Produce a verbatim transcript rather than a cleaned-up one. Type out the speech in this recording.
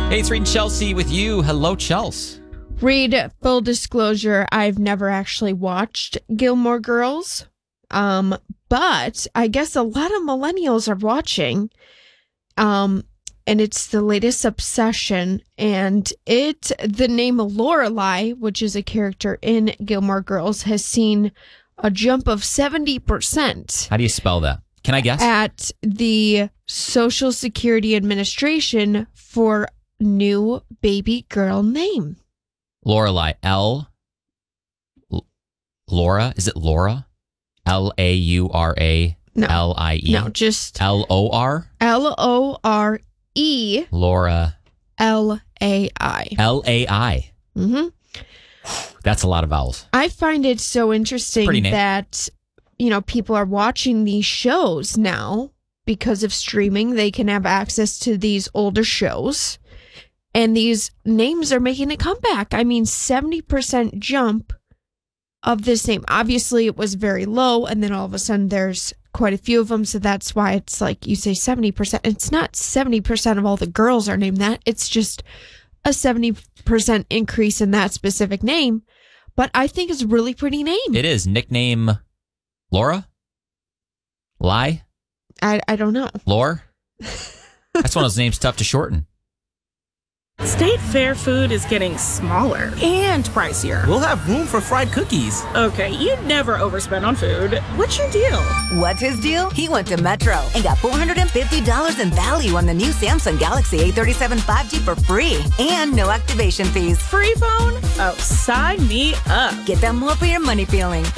Hey, it's Reed and Chelsea with you. Hello, Chels. Reed, full disclosure, I've never actually watched Gilmore Girls, um, but I guess a lot of millennials are watching, um, and it's the latest obsession, and it, the name Lorelai, which is a character in Gilmore Girls, has seen a jump of seventy percent. How do you spell that? Can I guess? At the Social Security Administration for new baby girl name. Lorelai. L. L- Laura? Is it Laura? L A U R A L I E? No, just L O R? L O R E. Laura. L A I. L A I. Mm-hmm. That's a lot of vowels. I find it so interesting that, you know, people are watching these shows now because of streaming. They can have access to these older shows. And these names are making a comeback. I mean, seventy percent jump of this name. Obviously, it was very low, and then all of a sudden there's quite a few of them, so that's why it's like you say seventy percent. It's not seventy percent of all the girls are named that. It's just a seventy percent increase in that specific name. But I think it's a really pretty name. It is. Nickname Laura? Lie? I, I don't know. Lore? That's one of those names tough to shorten. State Fair food is getting smaller and pricier. We'll have room for fried cookies. Okay, you never overspend on food. What's your deal? What's his deal? He went to Metro and got four hundred fifty dollars in value on the new Samsung Galaxy A thirty-seven five G for free and no activation fees. Free phone? Oh, sign me up. Get that more for your money feeling.